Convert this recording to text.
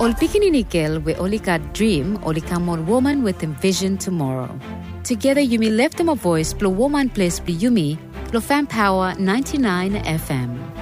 Ol pikininikel we olika dream olikamon woman with envision tomorrow. Together Yumi left them a voice plo woman place pli Yumi, plo fan power 99 FM.